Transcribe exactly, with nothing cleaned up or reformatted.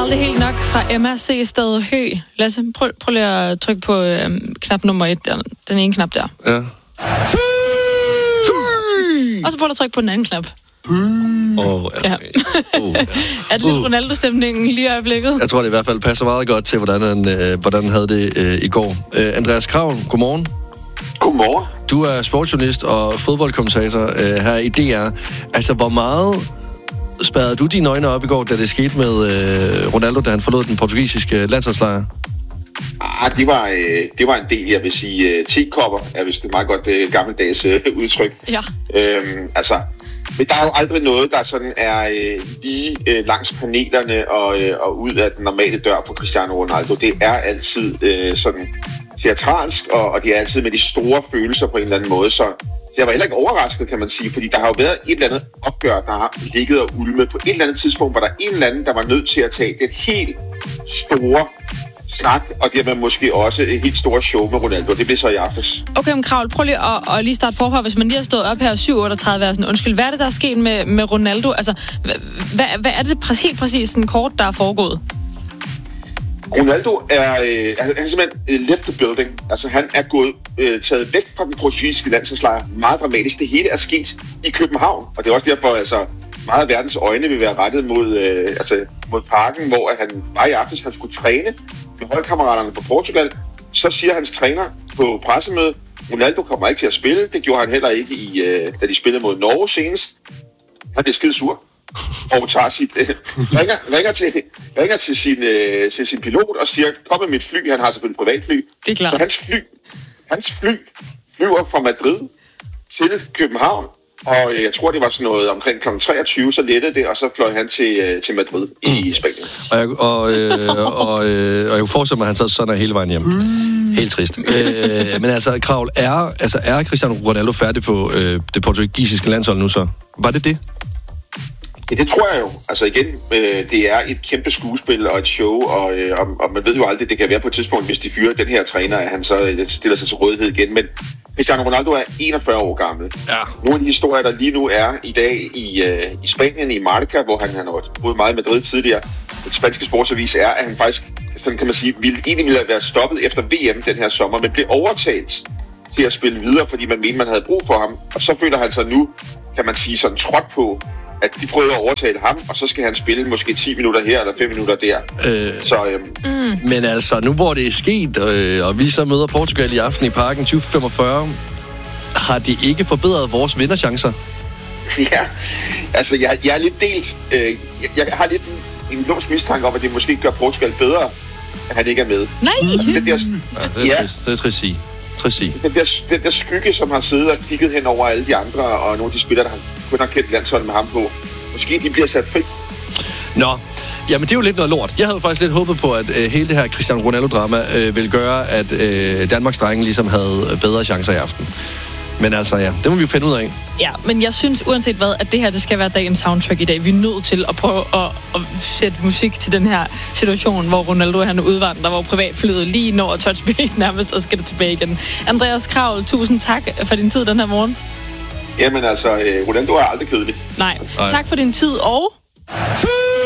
Aldrig helt nok fra Emma C. Sted Hø. Lasse, prøv, prøv lige at trykke på øh, knap nummer et, der, den ene knap der. Ja. Og så prøv at trykke på den anden knap. Oh, ja. Ja. Uh, ja. Er det lidt uh. Ronaldo-stemningen lige i øjeblikket? Jeg tror, det i hvert fald passer meget godt til, hvordan han, øh, hvordan han havde det øh, i går. Øh, Andreas Kraul, godmorgen. Godmorgen. Du er sportsjournalist og fodboldkommentator øh, her i D R. Altså, hvor meget spærrede du dine øjne op i går, da det skete med øh, Ronaldo, da han forlod den portugisiske landsholdslejr? Ah, det var, øh, det var en del, jeg vil sige, øh, tekopper, er vist et meget godt øh, gammeldags øh, udtryk. Ja. Øhm, altså, men der er jo aldrig noget, der sådan er øh, lige øh, langs panelerne og, øh, og ud af den normale dør for Cristiano Ronaldo. Det er altid øh, sådan teatralsk, og, og det er altid med de store følelser på en eller anden måde, så jeg var heller ikke overrasket, kan man sige, fordi der har jo været et eller andet opgør, der har ligget og ulme. På et eller andet tidspunkt var der en eller anden, der var nødt til at tage det helt store snak, og det er måske også et helt stort show med Ronaldo. Det blev så i aftes. Okay, men Kraul, prøv lige at, at lige starte forfra. Hvis man lige har stået op her syv otteogtredive og sådan, undskyld, hvad er det, der er sket med, med Ronaldo? Altså, hvad, hvad er det præ- helt præcis sådan kort, der er foregået? Ronaldo er, øh, han er simpelthen left the building. Altså, han er gået øh, taget væk fra den portugisiske landsholdslejr. Meget dramatisk. Det hele er sket i København, og det er også derfor, altså, meget af verdens øjne vil være rettet mod, øh, altså, mod parken, hvor han var i aftes, han skulle træne med holdkammeraterne fra Portugal. Så siger hans træner på pressemødet, Ronaldo kommer ikke til at spille. Det gjorde han heller ikke, i, øh, da de spillede mod Norge senest. Han bliver skide sur. Og tager sit, øh, ringer, ringer, til, ringer til, sin, øh, til sin pilot og siger, kom med mit fly. Han har selvfølgelig privatfly. Det er klart. Så hans fly, hans fly flyver fra Madrid til København. Og jeg tror, det var sådan noget omkring klokken treogtyve, så lettede det, og så fløj han til, til Madrid mm. i Spanien. Og jeg, og, øh, og, øh, og jeg forestiller mig, at han så sådan er hele vejen hjem. Mm. Helt trist. øh, men altså, Kraul, er, altså, er Cristiano Ronaldo færdig på øh, det portugisiske landshold nu så? Var det det? Ja, det tror jeg jo. Altså igen, øh, det er et kæmpe skuespil og et show, og, øh, og, og man ved jo aldrig, det kan være på et tidspunkt, hvis de fyrer den her træner, at han så stiller sig til rådighed igen. Men Cristiano Ronaldo er enogfyrre år gammel. Ja. Nogle af de historier, der lige nu er i dag i, øh, i Spanien, i Marca, hvor han, han har boet meget i Madrid tidligere, den spanske sportsavis er, at han faktisk, sådan kan man sige, ville egentlig ville være stoppet efter V M den her sommer, men blev overtalt til at spille videre, fordi man mente, man havde brug for ham. Og så føler han sig nu, kan man sige, sådan trådt på, at de prøvede at overtale ham, og så skal han spille måske ti minutter her, eller fem minutter der. Øh, så, øhm. mm. Men altså, nu hvor det er sket, øh, og vi så møder Portugal i aften i parken tyve femogfyrre, har det ikke forbedret vores vinderchancer? Ja, altså, jeg, jeg er lidt delt. Øh, jeg, jeg har lidt en, en låst mistanke om, at det måske gør Portugal bedre, at han ikke er med. Nej! Altså, det, der, ja, det er ja. trist. Det er trist sige. Den der, den der skygge, som har siddet og kigget hen over alle de andre, og nogle af de spillere, der kun har kendt landsholdet med ham på, måske de bliver sat fri. Nå, jamen det er jo lidt noget lort. Jeg havde faktisk lidt håbet på, at øh, hele det her Cristiano Ronaldo-drama øh, ville gøre, at øh, Danmarks drenge ligesom havde bedre chancer i aften. Men altså ja, det må vi jo finde ud af. Ja, men jeg synes uanset hvad, at det her, det skal være dagens soundtrack i dag. Vi er nødt til at prøve at, at sætte musik til den her situation, hvor Ronaldo han udvandrer, hvor privatflyet lige når at touch base nærmest, og skal det tilbage igen. Andreas Kraul, tusind tak for din tid den her morgen. Jamen altså, Ronaldo er aldrig kedelig. Nej, Nej. Tak for din tid, og...